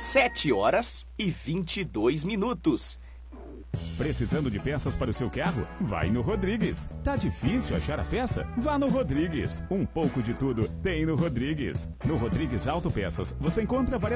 7h22. Precisando de peças para o seu carro? Vai no Rodrigues. Tá difícil achar a peça? Vá no Rodrigues. Um pouco de tudo tem no Rodrigues. No Rodrigues Autopeças você encontra variedade